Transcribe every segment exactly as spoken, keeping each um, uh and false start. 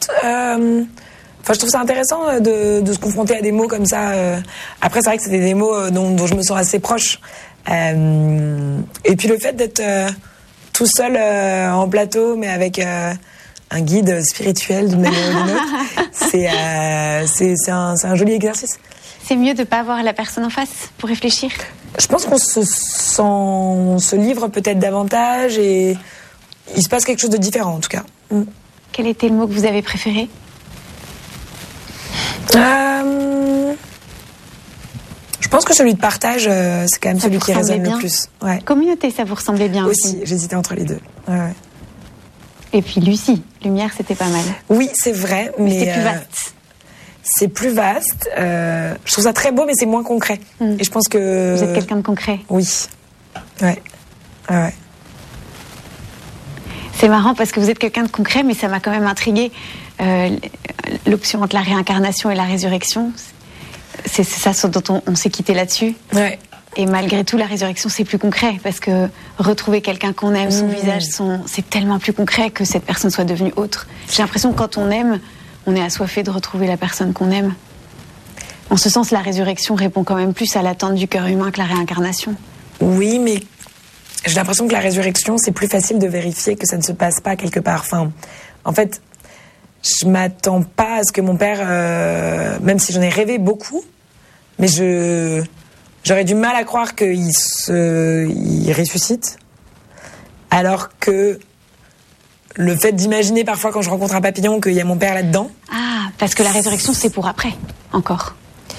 Euh... Enfin, je trouve ça intéressant de, de se confronter à des mots comme ça. Après, c'est vrai que c'était des mots dont, dont je me sens assez proche. Euh, et puis le fait d'être euh, tout seul euh, en plateau, mais avec euh, un guide spirituel d'une manière ou d'une autre, c'est, euh, c'est, c'est, un, c'est un joli exercice. C'est mieux de ne pas avoir la personne en face pour réfléchir? Je pense qu'on se, sent, on se livre peut-être davantage et il se passe quelque chose de différent en tout cas. Mm. Quel était le mot que vous avez préféré? Euh, je pense que celui de partage, euh, c'est quand même ça celui qui résonne bien. Le plus. Ouais. Communauté, ça vous ressemblait bien aussi. Aussi, j'hésitais entre les deux. Ouais, ouais. Et puis Lucie, lumière, c'était pas mal. Oui, c'est vrai, mais, mais c'est plus vaste. Euh, c'est plus vaste. Euh, je trouve ça très beau, mais c'est moins concret. Mm. Et je pense que vous êtes quelqu'un de concret. Oui. Ouais. Ouais. C'est marrant parce que vous êtes quelqu'un de concret, mais ça m'a quand même intriguée. Euh, l'option entre la réincarnation et la résurrection, c'est, c'est ça dont on, on s'est quitté là-dessus. Ouais. Et malgré tout, la résurrection, c'est plus concret parce que retrouver quelqu'un qu'on aime, son mmh. visage, son, c'est tellement plus concret que cette personne soit devenue autre. J'ai l'impression que quand on aime, on est assoiffé de retrouver la personne qu'on aime. En ce sens, la résurrection répond quand même plus à l'attente du cœur humain que la réincarnation. Oui, mais j'ai l'impression que la résurrection, c'est plus facile de vérifier que ça ne se passe pas quelque part. Enfin, en fait, je m'attends pas à ce que mon père, euh, même si j'en ai rêvé beaucoup, mais je j'aurais du mal à croire qu'il se, il ressuscite, alors que le fait d'imaginer parfois quand je rencontre un papillon qu'il y a mon père là-dedans. Ah, parce que la résurrection c'est pour après, encore.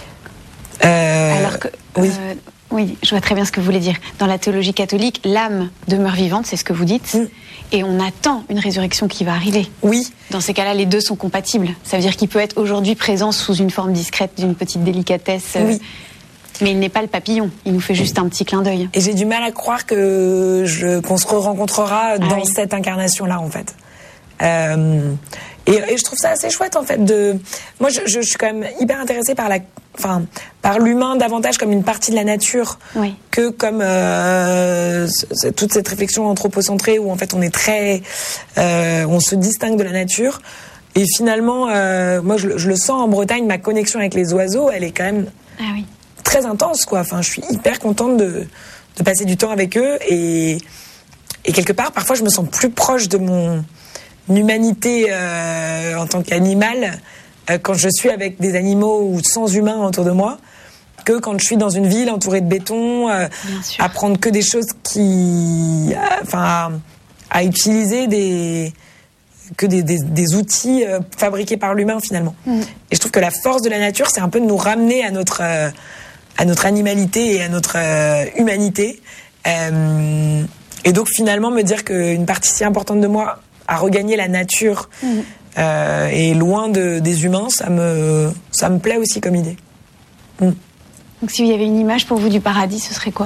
Euh, alors que oui. Euh, Oui, je vois très bien ce que vous voulez dire. Dans la théologie catholique, l'âme demeure vivante, c'est ce que vous dites, mmh. et on attend une résurrection qui va arriver. Oui. Dans ces cas-là, les deux sont compatibles. Ça veut dire qu'il peut être aujourd'hui présent sous une forme discrète, d'une petite délicatesse, oui. euh, mais il n'est pas le papillon, il nous fait juste un petit clin d'œil. Et j'ai du mal à croire que je, qu'on se rencontrera dans ah oui. cette incarnation-là, en fait. Euh, et, et je trouve ça assez chouette, en fait. De... Moi, je, je, je suis quand même hyper intéressée par la... Enfin, par l'humain davantage comme une partie de la nature oui. que comme euh, c- toute cette réflexion anthropocentrée où en fait on est très, euh, on se distingue de la nature. Et finalement, euh, moi je, je le sens en Bretagne, ma connexion avec les oiseaux, elle est quand même ah oui. très intense, quoi. Enfin, je suis hyper contente de, de passer du temps avec eux et, et quelque part, parfois, je me sens plus proche de mon humanité euh, en tant qu'animal euh, quand je suis avec des animaux ou sans humains autour de moi, que quand je suis dans une ville entourée de béton, euh, à prendre que des choses qui, enfin, à, à utiliser des que des, des, des outils euh, fabriqués par l'humain finalement. Mmh. Et je trouve que la force de la nature, c'est un peu de nous ramener à notre euh, à notre animalité et à notre euh, humanité. Euh, et donc finalement me dire qu'une partie si importante de moi a regagné la nature mmh. euh, et loin de, des humains, ça me ça me plaît aussi comme idée. Mmh. Donc s'il y avait une image pour vous du paradis, ce serait quoi ?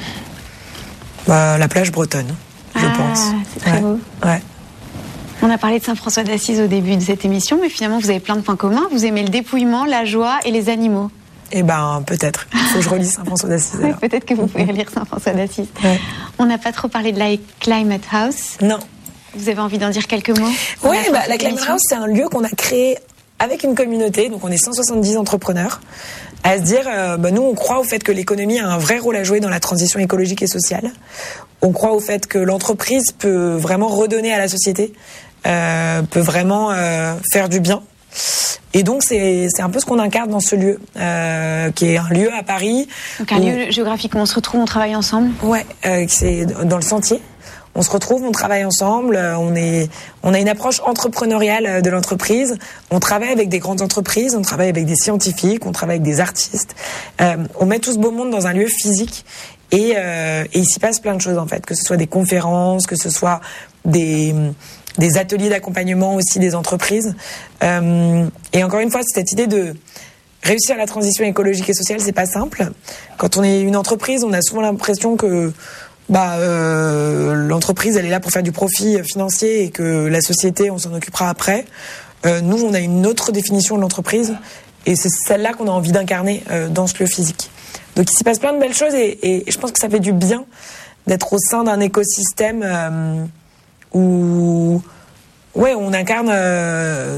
Bah, la plage bretonne, je ah, pense. C'est très ouais. beau. Ouais. On a parlé de Saint François d'Assise au début de cette émission, mais finalement vous avez plein de points communs. Vous aimez le dépouillement, la joie et les animaux. Eh ben, peut-être. Il faut que je relise Saint François d'Assise. Oui, peut-être que vous pouvez relire Saint François d'Assise. Ouais. On n'a pas trop parlé de la Climate House. Non. Vous avez envie d'en dire quelques mots ? Oui, bah, la Climate House, c'est un lieu qu'on a créé avec une communauté. Donc, on est cent soixante-dix entrepreneurs. À se dire, euh, bah, nous, on croit au fait que l'économie a un vrai rôle à jouer dans la transition écologique et sociale. On croit au fait que l'entreprise peut vraiment redonner à la société, euh, peut vraiment euh, faire du bien. Et donc, c'est, c'est un peu ce qu'on incarne dans ce lieu, euh, qui est un lieu à Paris. Donc, un où... lieu géographique où on se retrouve, on travaille ensemble ? Ouais, euh, c'est dans le Sentier. On se retrouve, on travaille ensemble, on est, on a une approche entrepreneuriale de l'entreprise. On travaille avec des grandes entreprises, on travaille avec des scientifiques, on travaille avec des artistes. Euh, on met tout ce beau monde dans un lieu physique et, euh, et il s'y passe plein de choses en fait, que ce soit des conférences, que ce soit des, des ateliers d'accompagnement aussi des entreprises. Euh, et encore une fois, c'est cette idée de réussir la transition écologique et sociale, c'est pas simple. Quand on est une entreprise, on a souvent l'impression que bah euh, l'entreprise elle est là pour faire du profit financier et que la société on s'en occupera après. Euh, nous on a une autre définition de l'entreprise et c'est celle-là qu'on a envie d'incarner euh, dans ce lieu physique. Donc il s'y passe plein de belles choses et, et je pense que ça fait du bien d'être au sein d'un écosystème euh, où ouais on incarne euh,